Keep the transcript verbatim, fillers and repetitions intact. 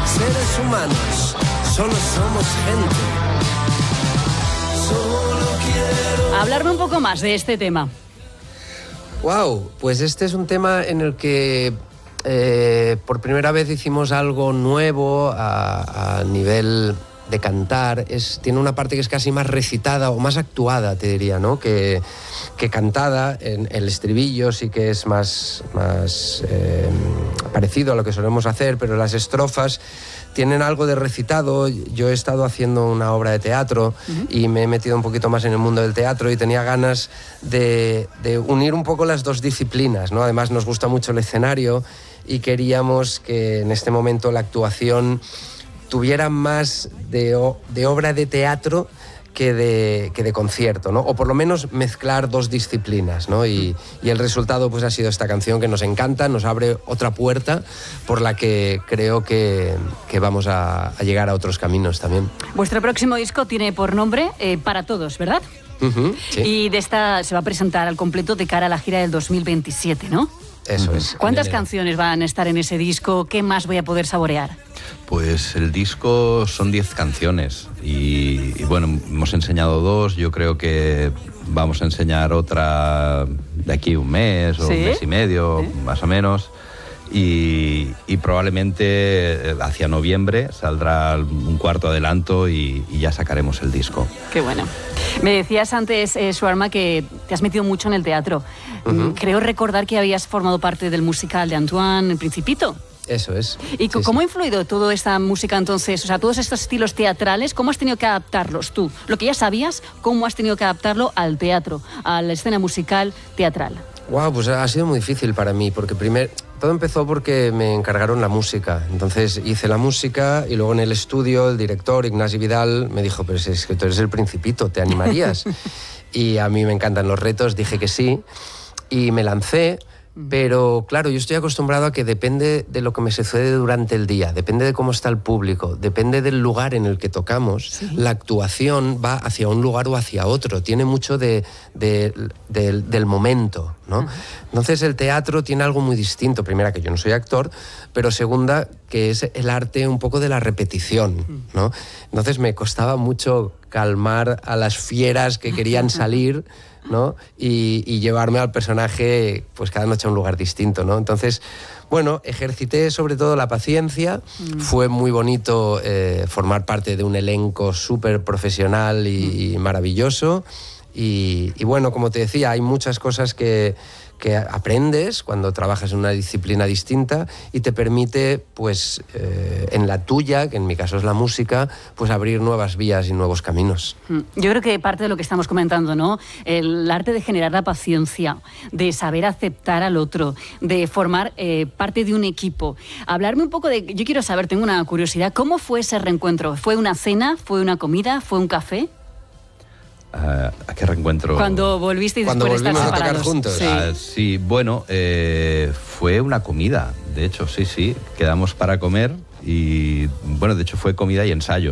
seres humanos, solo somos gente. Solo quiero... Hablarme un poco más de este tema. Wow, pues este es un tema en el que eh, por primera vez hicimos algo nuevo a, a nivel de cantar. Es, tiene una parte que es casi más recitada o más actuada, te diría, ¿no? Que, que cantada. En el estribillo sí que es más, más eh, parecido a lo que solemos hacer, pero las estrofas tienen algo de recitado. Yo he estado haciendo una obra de teatro uh-huh. y me he metido un poquito más en el mundo del teatro y tenía ganas de, de unir un poco las dos disciplinas, ¿no? Además nos gusta mucho el escenario y queríamos que en este momento la actuación tuviera más de, de obra de teatro que de, que de concierto, ¿no? O por lo menos mezclar dos disciplinas, ¿no? Y, y el resultado pues ha sido esta canción que nos encanta, nos abre otra puerta por la que creo que, que vamos a, a llegar a otros caminos también. Vuestro próximo disco tiene por nombre eh, Para Todos, ¿verdad? Uh-huh, sí. Y de esta se va a presentar al completo de cara a la gira del dos mil veintisiete, ¿no? Eso es. ¿Cuántas canciones van a estar en ese disco? ¿Qué más voy a poder saborear? Pues el disco son diez canciones y, y bueno, hemos enseñado dos, yo creo que vamos a enseñar otra de aquí un mes o ¿Sí? un mes y medio, ¿Sí? más o menos, y, y probablemente hacia noviembre saldrá un cuarto adelanto y, y ya sacaremos el disco. Qué bueno. Me decías antes, eh, Swarma, que te has metido mucho en el teatro. Uh-huh. Creo recordar que habías formado parte del musical de Antoine, El Principito. Eso es. ¿Y sí, cómo sí. ha influido toda esta música entonces? O sea, todos estos estilos teatrales, ¿cómo has tenido que adaptarlos tú? Lo que ya sabías, ¿cómo has tenido que adaptarlo al teatro, a la escena musical teatral? Wow, pues ha sido muy difícil para mí, porque primero todo empezó porque me encargaron la música. Entonces hice la música y luego en el estudio el director, Ignasi Vidal, me dijo, pero si es que tú eres el Principito, ¿te animarías? Y a mí me encantan los retos, dije que sí y me lancé. Pero claro, yo estoy acostumbrado a que depende de lo que me sucede durante el día, depende de cómo está el público, depende del lugar en el que tocamos, sí. La actuación va hacia un lugar o hacia otro, tiene mucho de, de, de, del momento, ¿no? Uh-huh. Entonces el teatro tiene algo muy distinto, primera que yo no soy actor, pero segunda que es el arte un poco de la repetición, ¿no? Entonces me costaba mucho calmar a las fieras que querían salir, ¿no? Y, y llevarme al personaje pues cada noche a un lugar distinto, ¿no? Entonces, bueno, ejercité sobre todo la paciencia. Mm. Fue muy bonito eh, formar parte de un elenco súper profesional y, mm. y maravilloso. Y, y bueno, como te decía, hay muchas cosas que, que aprendes cuando trabajas en una disciplina distinta y te permite, pues, eh, en la tuya, que en mi caso es la música, pues abrir nuevas vías y nuevos caminos. Yo creo que parte de lo que estamos comentando, ¿no? El arte de generar la paciencia, de saber aceptar al otro, de formar eh, parte de un equipo. Hablarme un poco de... Yo quiero saber, tengo una curiosidad, ¿cómo fue ese reencuentro? ¿Fue una cena? ¿Fue una comida? ¿Fue un café? Uh, ¿A qué reencuentro? Cuando volvisteis después de estar separados. A tocar juntos. Sí, uh, sí bueno, eh, fue una comida, de hecho, sí, sí. Quedamos para comer y, bueno, de hecho fue comida y ensayo.